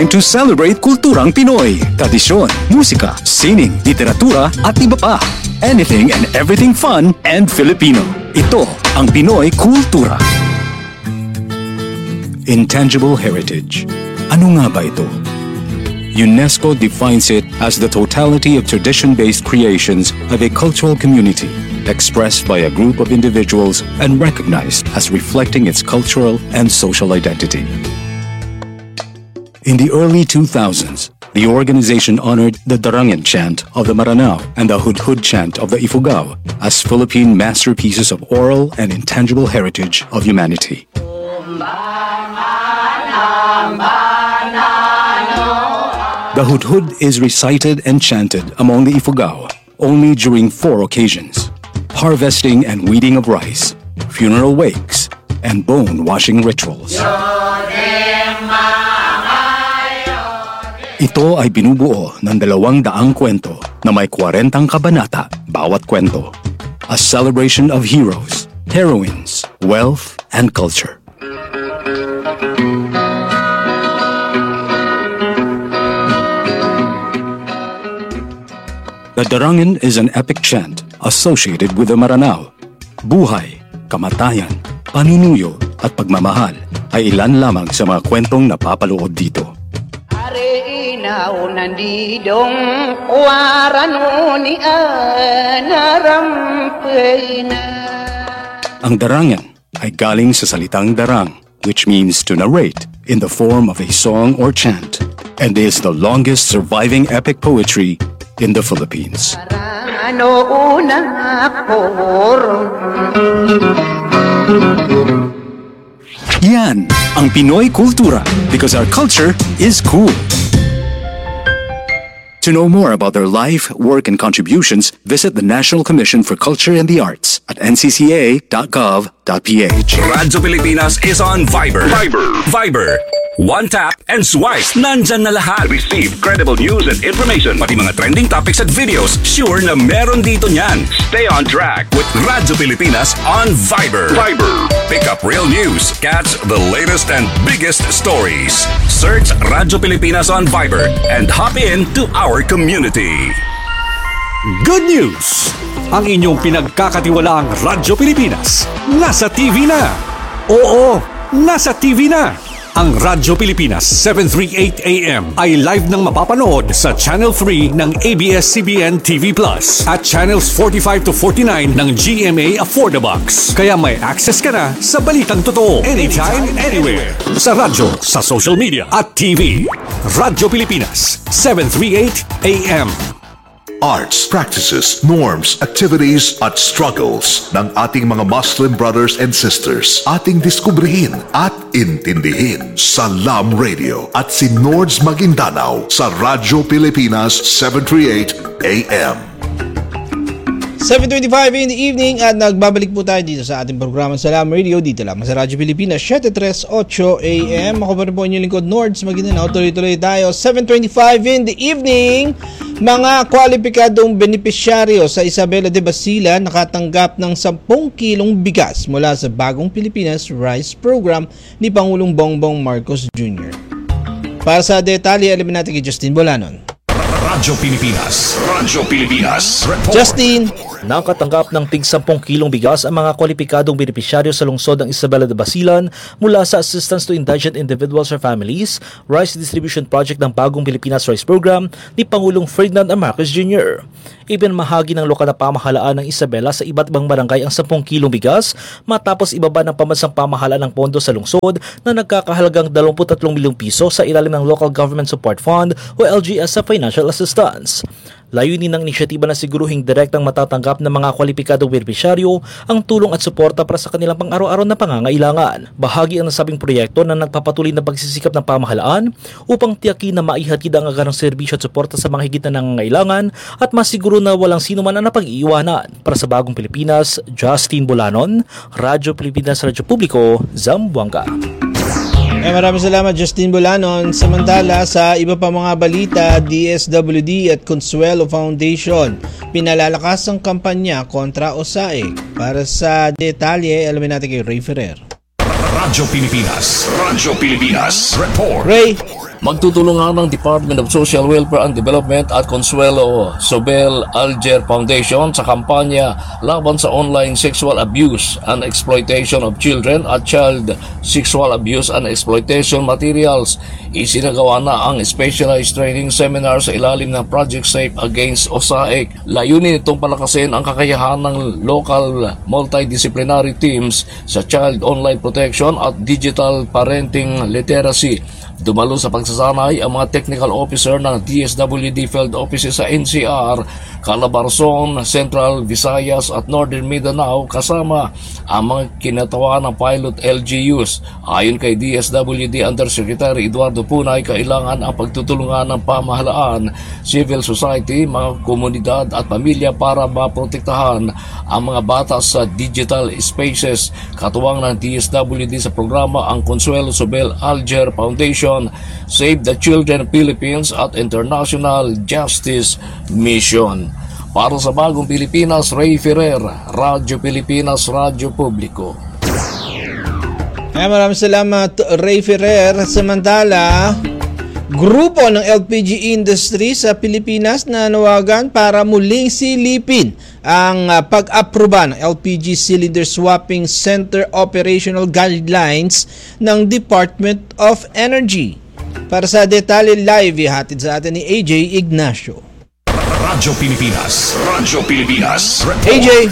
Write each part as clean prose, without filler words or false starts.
time to celebrate kulturang Pinoy. Tradisyon, musika, sining, literatura at iba pa. Anything and everything fun and Filipino. Ito ang Pinoy Kultura. Intangible heritage. Ano nga ba ito? UNESCO defines it as the totality of tradition-based creations of a cultural community, expressed by a group of individuals and recognized as reflecting its cultural and social identity. In the early 2000s, the organization honored the Darangen chant of the Maranao and the Hudhud chant of the Ifugao as Philippine masterpieces of oral and intangible heritage of humanity. The Hudhud is recited and chanted among the Ifugao only during 4 occasions: harvesting and weeding of rice, funeral wakes, and bone-washing rituals. Ito ay binubuo ng 200 kwento na may 40 kabanata bawat kwento. A celebration of heroes, heroines, wealth, and culture. The Darangen is an epic chant associated with the Maranao. Buhay, kamatayan, panunuyo at pagmamahal ay ilan lamang sa mga kwentong napapaloob dito. Ang Darangen ay galing sa salitang darang, which means to narrate in the form of a song or chant, and is the longest surviving epic poetry in the Philippines. Yan ang Pinoy Kultura, because our culture is cool. To know more about their life, work, and contributions, visit the National Commission for Culture and the Arts at ncca.gov.ph. Radyo Pilipinas is on Viber. Viber. One tap and swipe. Nandyan na lahat. Receive credible news and information. Pati mga trending topics at videos. Sure na meron dito niyan. Stay on track with Radyo Pilipinas on Viber. Pick up real news. Catch the latest and biggest stories. Search Radyo Pilipinas on Viber and hop in to our community. Good news! Ang inyong pinagkakatiwalaang Radyo Pilipinas nasa TV na. Oo, nasa TV na. Ang Radyo Pilipinas 738 AM ay live nang mapapanood sa Channel 3 ng ABS-CBN TV Plus at Channels 45 to 49 ng GMA Affordabox. Kaya may access ka na sa balitang totoo anytime, anywhere. Sa radyo, sa social media at TV. Radyo Pilipinas 738 AM. Arts, practices, norms, activities at struggles ng ating mga Muslim brothers and sisters. Ating diskubrihin at intindihin sa LAM Radio at si Nords Maguindanao sa Radyo Pilipinas 738 AM. 7:25 in the evening at nagbabalik po tayo dito sa ating programa sa LAM Radio dito lamang sa Radyo Pilipinas 738 AM. Ako pa rin po inyong lingkod Nords Maguindanao. Tuloy-tuloy tayo 7:25 in the evening. Mga kwalipikadong benepisyaryo sa Isabela de Basilan nakatanggap ng 10 kilong bigas mula sa Bagong Pilipinas Rice Program ni Pangulong Bongbong Marcos Jr. Para sa detalye, alamin natin kay Justin Bolanon. Radyo Pilipinas. Report. Justin! Nakatanggap ng tig 10 kilong bigas ang mga kwalipikadong benepisyaryo sa lungsod ng Isabela de Basilan mula sa Assistance to Indigent Individuals or Families Rice Distribution Project ng Bagong Pilipinas Rice Program ni Pangulong Ferdinand R. Marcos Jr. Ibinamahagi ng lokal na pamahalaan ng Isabela sa iba't ibang barangay ang 10 kilong bigas matapos ibaba ng pambansang pamahalaan ng pondo sa lungsod na nagkakahalagang 23 milyong piso sa ilalim ng Local Government Support Fund o LGS sa financial assistance. Layunin ng inisyatiba na siguruhing direktang matatanggap ng mga kwalipikadong benepisyaryo ang tulong at suporta para sa kanilang pang-araw-araw na pangangailangan. Bahagi ang nasabing proyekto na nagpapatuloy na pagsisikap ng pamahalaan upang tiyakin na maihatid ang agarang serbisyo at suporta sa mga higit na nangangailangan at masiguro na walang sino man ang napag-iiwanan. Para sa Bagong Pilipinas, Justin Bolanon, Radyo Pilipinas, Radyo Publiko, Zamboanga. Maraming salamat Justin Bolanon. Samantala sa iba pa mga balita, DSWD at Consuelo Foundation pinalalakas ang kampanya kontra OSAIC. Para sa detalye, alamin natin kay Ray Ferrer. Radyo Pilipinas. Report. Ray. Magtutulungan ng Department of Social Welfare and Development at Consuelo Sobel Alger Foundation sa kampanya laban sa online sexual abuse and exploitation of children at child sexual abuse and exploitation materials. Isinagawa na ang specialized training seminar sa ilalim ng Project Safe Against OSAIC. Layunin itong palakasin ang kakayahan ng local multidisciplinary teams sa child online protection at digital parenting literacy. Dumalo sa pagsasanay ang mga technical officer ng DSWD Field Offices sa NCR, Calabarzon, Central Visayas at Northern Mindanao kasama ang mga kinatawa ng pilot LGUs. Ayon kay DSWD Undersecretary Eduardo Punay, kailangan ang pagtutulungan ng pamahalaan, civil society, mga komunidad at pamilya para maprotektahan ang mga bata sa digital spaces. Katuwang ng DSWD sa programa ang Consuelo Sobel Alger Foundation, Save the Children Philippines at International Justice Mission. Para sa Bagong Pilipinas, Ray Ferrer, Radyo Pilipinas, Radyo Publiko. Maraming salamat, Ray Ferrer. Samantala, grupo ng LPG industry sa Pilipinas na nawagan para muling silipin ang pag-aproba ng LPG Cylinder Swapping Center Operational Guidelines ng Department of Energy. Para sa detalye live, ihatid sa atin ni AJ Ignacio. Radyo Pilipinas. Radyo Pilipinas. AJ!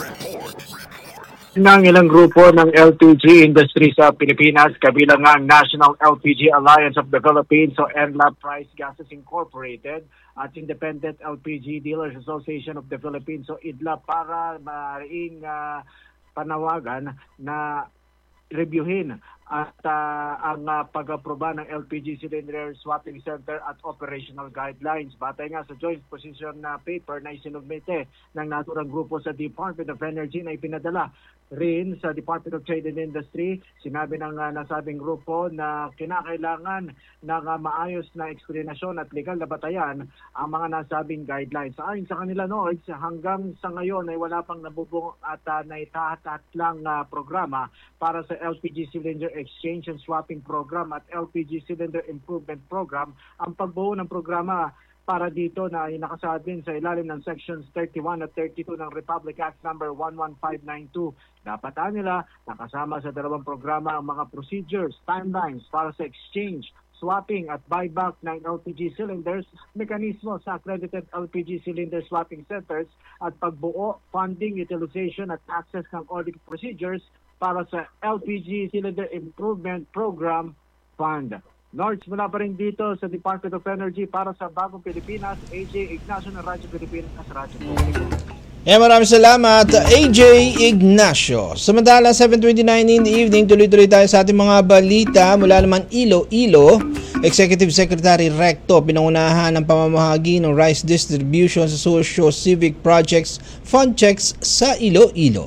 Ng ilang grupo ng LPG industry sa Pilipinas, kabilang nga ang National LPG Alliance of the Philippines o NLAP Price Gases Incorporated at Independent LPG Dealers Association of the Philippines o IDLA para maring panawagan na reviewin at ang pag-aproba ng LPG Cylinder Swapping Center at Operational Guidelines. Batay nga sa joint position na paper na isinubmite ng naturang grupo sa Department of Energy na ipinadala rin sa Department of Trade and Industry, sinabi ng nasabing grupo na kinakailangan ng maayos na eksplanasyon at legal na batayan ang mga nasabing guidelines. Ayon sa kanila, Nords, hanggang sa ngayon ay wala pang nabubong at naitahatat lang programa para sa LPG Cylinder Exchange and Swapping Program at LPG Cylinder Improvement Program. Ang pagbuo ng programa para dito na inakasaad din sa ilalim ng Sections 31 at 32 ng Republic Act No. 11592. Dapat nila nakasama sa dalawang programa ang mga procedures, timelines para sa exchange, swapping at buyback ng LPG cylinders, mekanismo sa accredited LPG cylinder swapping centers at pagbuo, funding, utilization at access ng audit procedures para sa LPG Cylinder Improvement Program Fund. Nords, mula pa rin dito sa Department of Energy para sa Bagong Pilipinas, AJ Ignacio ng Radyo Pilipinas sa Radyo Publiko. Maraming salamat, AJ Ignacio. Samantala, 7:29 in the evening, tuloy-tuloy tayo sa ating mga balita mula naman Iloilo. Executive Secretary Recto pinangunahan ng pamamahagi ng rice distribution sa socio-civic projects fund checks sa Iloilo.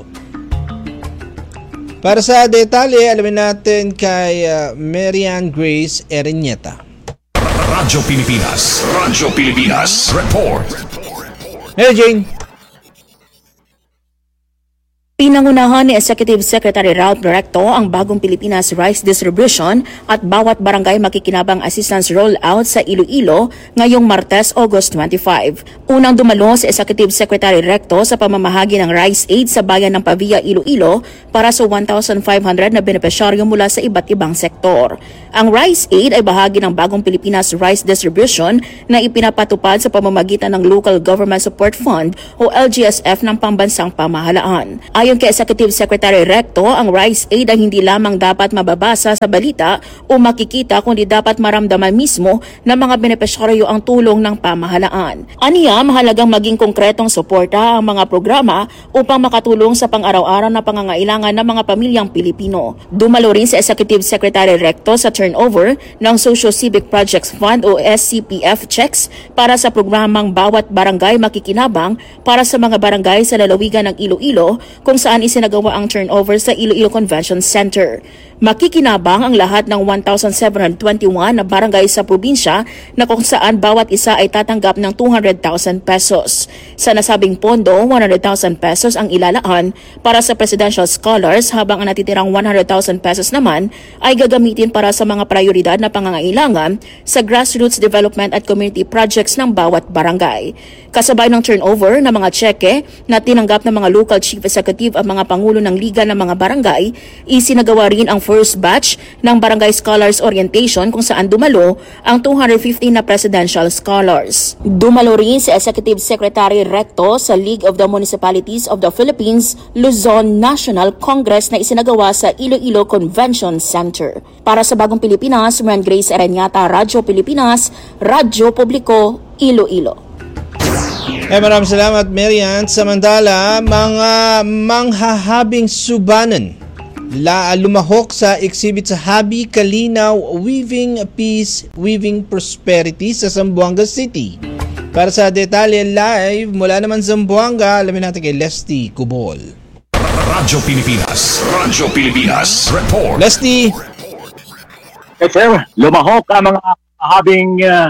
Para sa detalye, alamin natin kay Marian Grace Erenieta. Radyo Pilipinas. Radyo Pilipinas. Report. Hey, Jane. Pinangunahan ni Executive Secretary Ralph Recto ang Bagong Pilipinas Rice Distribution at bawat barangay makikinabang assistance rollout sa Iloilo ngayong Martes, August 25. Unang dumalo si Executive Secretary Recto sa pamamahagi ng Rice Aid sa bayan ng Pavia, Iloilo para sa 1,500 na benepisyaryo mula sa iba't ibang sektor. Ang Rice Aid ay bahagi ng Bagong Pilipinas Rice Distribution na ipinapatupad sa pamamagitan ng Local Government Support Fund o LGSF ng pambansang pamahalaan. Ayon kay Executive Secretary Recto, ang Rice Aid ay hindi lamang dapat mababasa sa balita o makikita kundi dapat maramdaman mismo ng mga benepisyaryo ang tulong ng pamahalaan. Aniya, mahalagang maging konkretong suporta ang mga programa upang makatulong sa pang-araw-araw na pangangailangan ng mga pamilyang Pilipino. Dumalo rin si Executive Secretary Recto sa turnover ng Socio-Civic Projects Fund o SCPF checks para sa programang Bawat Barangay Makikinabang para sa mga barangay sa lalawigan ng Iloilo kung saan isinagawa ang turnover sa Iloilo Convention Center. Makikinabang ang lahat ng 1,721 na barangay sa probinsya na kung saan bawat isa ay tatanggap ng 200,000 pesos. Sa nasabing pondo, 100,000 pesos ang ilalaan para sa presidential scholars habang ang natitirang 100,000 pesos naman ay gagamitin para sa mga prioridad na pangangailangan sa grassroots development at community projects ng bawat barangay. Kasabay ng turnover ng mga tseke na tinanggap ng mga local chief executive at mga pangulo ng liga ng mga barangay, isinagawa rin ang first batch ng Barangay Scholars Orientation kung saan dumalo ang 250 na presidential scholars. Dumalo rin si Executive Secretary Recto sa League of the Municipalities of the Philippines Luzon National Congress na isinagawa sa Iloilo Convention Center. Para sa Bagong Pilipinas, Marian Grace Ereñata, Radyo Pilipinas, Radyo Publiko, Iloilo. Maraming salamat, Marian. Samantala, mga manghahabing Subanan lumahok sa exhibit sa Habi Kalinaw Weaving Peace, Weaving Prosperity sa Zamboanga City. Para sa detalye live mula naman Zamboanga, alamin natin kay Leslie Cubol. Radyo Pilipinas Report. Leslie. Yes, sir. Lumahok ang mga habing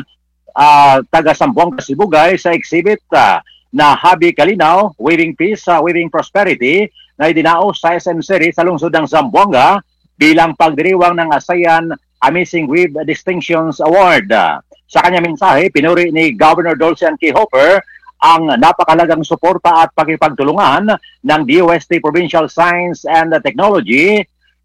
taga Zamboanga, Sibugay sa exhibit na Habi Kalinaw Weaving Peace, Weaving Prosperity na idinaos sa SM City sa lungsod ng Zamboanga bilang pagdiriwang ng ASEAN Amazing Weave Distinctions Award. Sa kanyang mensahe, pinuri ni Governor Dulcian K. Hopper ang napakalagang suporta at pakipagtulungan ng DOST Provincial Science and Technology,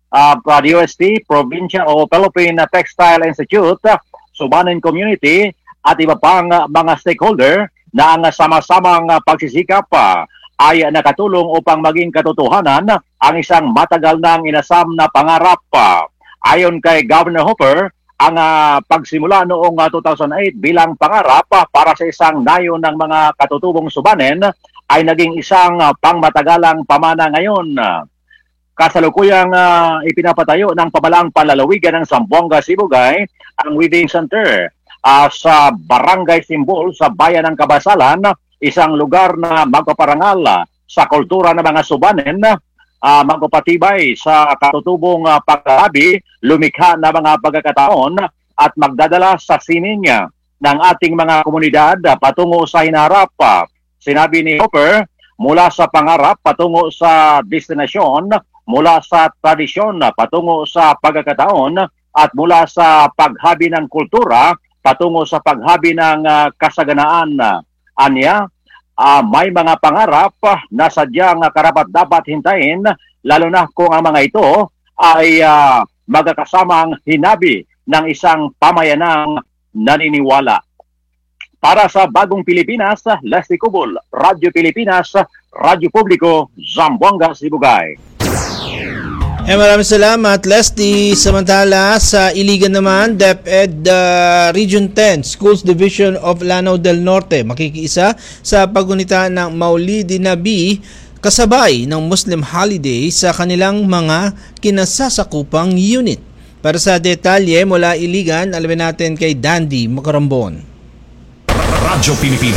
DOST Provincial o Philippine Textile Institute, Subanen Community at iba pang mga stakeholder na ang sama-samang pagsisikap ay nakatulong upang maging katotohanan ang isang matagal nang inasam na pangarap. Ayon kay Governor Hopper, ang pagsimula noong 2008 bilang pangarap para sa isang nayon ng mga katutubong Subanen ay naging isang pangmatagalang pamana ngayon. Kasalukuyang ipinapatayo ng pamalaang palalawigan ng Zamboanga, Sibugay ang Weaving Center sa Barangay Simbol sa Bayan ng Kabasalan, isang lugar na magpaparangal sa kultura ng mga Subanen, magpapatibay sa katutubong paghahabi, lumikha na mga pagkakataon at magdadala sa sining ng ating mga komunidad patungo sa hinarap. Sinabi ni Hopper, mula sa pangarap patungo sa destinasyon, mula sa tradisyon patungo sa pagkakataon, at mula sa paghabi ng kultura patungo sa paghabi ng kasaganaan. Anya, may mga pangarap na sadyang karapat-dapat hintayin, lalo na kung ang mga ito ay magkakasamang hinabi ng isang pamayanang naniniwala. Para sa Bagong Pilipinas, Leslie Cubol, Radyo Pilipinas, Radyo Publiko, Zamboanga, Sibugay. Maraming salamat, Leslie. Samantala, sa Iligan naman, DepEd Region 10 Schools Division of Lanao del Norte makikiisa sa paggunita ng Maulidi Nabi kasabay ng Muslim holiday sa kanilang mga kinasasakupang unit. Para sa detalye mula Iligan, alamin natin kay Dandy Macarambon. Radyo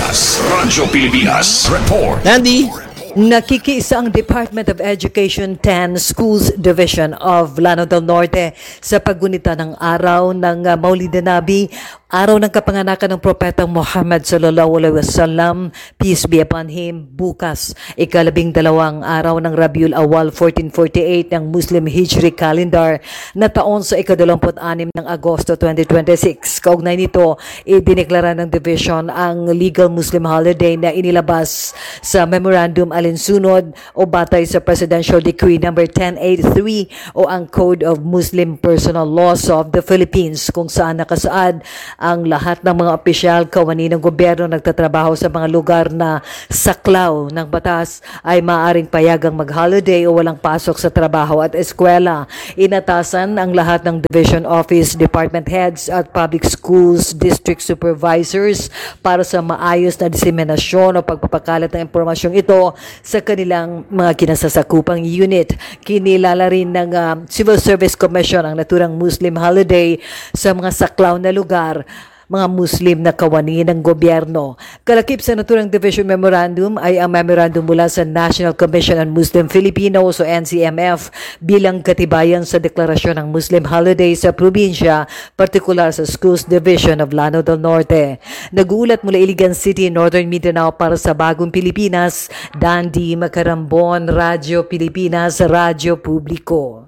Pilipinas Report. Dandy. Nakikiisa ang Department of Education 10 Schools Division of Lanao del Norte sa paggunita ng araw ng Maulid Nabi, araw ng kapanganakan ng Propetang Muhammad sallallahu alaihi wasallam, peace be upon him, bukas, 12 araw ng Rabiul Awal 1448 ng Muslim Hijri calendar na taon sa 26 ng Agosto 2026. Kaugnay nito, idineklara ng Division ang legal Muslim holiday na inilabas sa Memorandum alinsunod o batay sa Presidential Decree No. 1083 o ang Code of Muslim Personal Laws of the Philippines, kung saan nakasaad ang lahat ng mga opisyal, kawani ng gobyerno nagtatrabaho sa mga lugar na saklaw ng batas ay maaaring payagang mag-holiday o walang pasok sa trabaho at eskwela. Inatasan ang lahat ng Division Office, Department Heads at Public Schools District Supervisors para sa maayos na diseminasyon o pagpapakalat ng impormasyong ito sa kanilang mga kinasasakupang unit. Kinilala rin ng Civil Service Commission ang naturang Muslim holiday sa mga saklaw na lugar. mga Muslim na kawani ng gobyerno. Kalakip sa naturang Division Memorandum ay ang memorandum mula sa National Commission on Muslim Filipinos o NCMF bilang katibayan sa deklarasyon ng Muslim holiday sa probinsya, partikular sa Schools Division of Lanao del Norte. Nag-uulat mula Iligan City, Northern Mindanao para sa Bagong Pilipinas, Dandy Macarambon, Radyo Pilipinas, Radyo Publiko.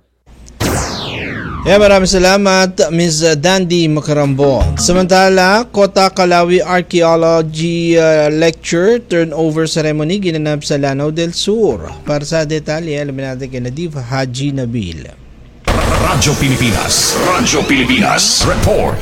Maraming salamat, Ms. Dandy Macarambon. Samantala, Kota Kalawi Archaeology Lecture Turnover Ceremony ginanap sa Lanao del Sur. Para sa detalye, alamin natin kay Nadif Haji Nabil. Radyo Pilipinas Report.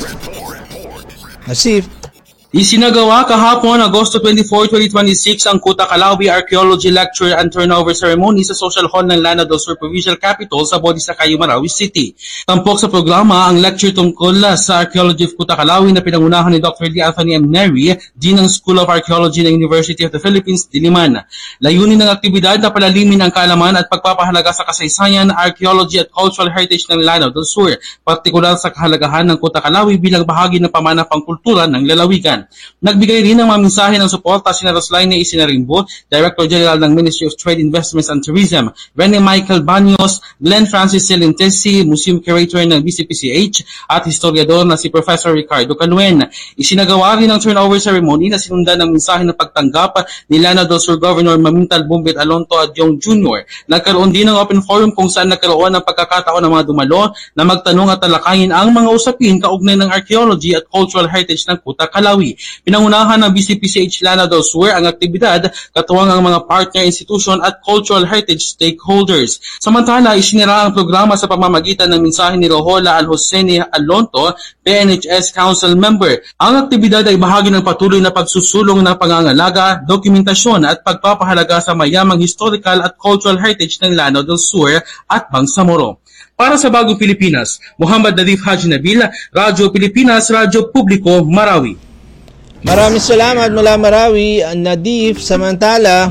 Nasif. Isinagawa kahapon, Agosto 24, 2026, ang Kota Kalawi Archaeology Lecture and Turnover Ceremony sa Social Hall ng Lanao del Sur Provincial Capital sa Bodisakayu, Marawi City. Tampok sa programa ang lecture tungkol sa Archaeology of Kota Kalawi na pinangunahan ni Dr. Lee Anthony M. Neri, Dean ng School of Archaeology ng University of the Philippines, Diliman. Layunin ng aktibidad na palalimin ang kaalaman at pagpapahalaga sa kasaysayan, archaeology at cultural heritage ng Lanao del Sur, partikular sa kahalagahan ng Kota Kalawi bilang bahagi ng pamana pangkultura ng lalawigan. Nagbigay rin ng mga mensahe ng suporta si Roslaine Isinarimbo, Director General ng Ministry of Trade, Investments and Tourism, Rene Michael Banyos, Glenn Francis Celentesi, Museum Curator ng BCPCH, at historiador na si Professor Ricardo Canuen. Isinagawa rin ang turnover ceremony na sinundan ng mensahe ng pagtanggap ni Lanao del Sur Governor Mamintal Bumbit Alonto Adyong Jr. Nagkaroon din ng open forum kung saan nagkaroon ng pagkakataon ng mga dumalo na magtanong at talakayin ang mga usapin kaugnay ng archaeology at cultural heritage ng Kota Kalawi. Pinangunahan ng BCPCH Lanao del Sur ang aktibidad, katuwang ang mga partner institution at cultural heritage stakeholders. Samantala, isinira ang programa sa pamamagitan ng mensahe ni Rohola Alhosene Alonto, PNHS Council Member. Ang aktibidad ay bahagi ng patuloy na pagsusulong ng pangangalaga, dokumentasyon at pagpapahalaga sa mayamang historical at cultural heritage ng Lanao del Sur at Bangsamoro. Para sa Bagong Pilipinas, Muhammad Nadif Haji Nabil, Radyo Pilipinas, Radyo Publiko, Marawi. Maraming salamat mula Marawi, Nadif. Samantala,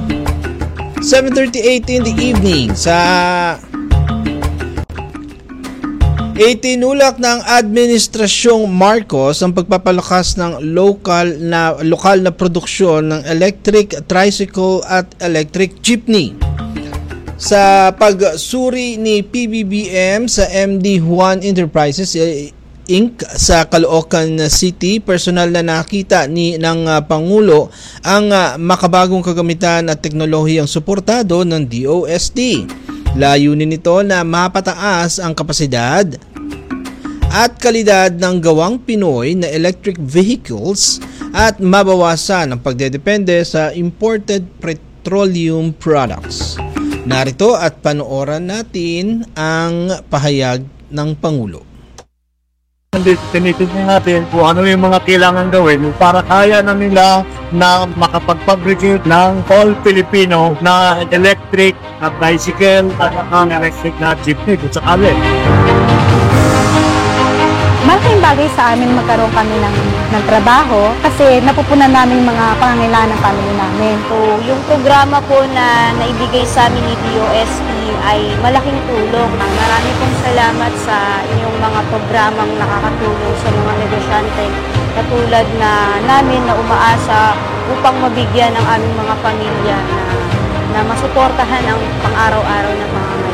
7:38 in the evening sa itinulak ng Administrasyong Marcos ang pagpapalakas ng lokal na produksyon ng electric tricycle at electric jeepney. Sa pagsuri ni PBBM sa MD Juan Enterprises Inc. sa Caloocan City, personal na nakita ng Pangulo ang makabagong kagamitan at teknolohiyang suportado ng DOST. Layunin nito na mapataas ang kapasidad at kalidad ng gawang Pinoy na electric vehicles at mabawasan ang pagdedepende sa imported petroleum products. Narito at panoorin natin ang pahayag ng Pangulo. Tinitignan natin kung ano yung mga kailangan gawin para kaya na nila na makapag-fabricate ng all Filipino na electric na tricycle at ang electric na jeepney kung sakali. Malaking bagay sa amin magkaroon kami ng trabaho kasi napupunan namin mga pangangailangan ng pamilya namin. So, yung programa po na naibigay sa amin ni DOST ay malaking tulong. Marami pong salamat sa inyong mga programang nakakatulong sa mga negosyante katulad na namin na umaasa upang mabigyan ng aming mga pamilya na masuportahan ang pang-araw-araw na pangangailangan.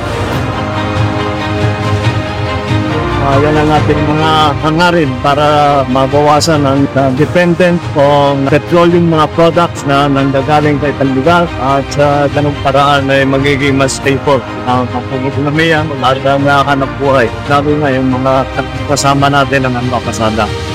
Yan ang ating mga hangarin para mabawasan ang dependent on petroleum mga products na nanggagaling sa ibang lugar at sa ganung paraan ay magiging mas stable ang ekonomiya at ang nakahanap buhay. Lalo na yung mga kasama natin ang mga kasada.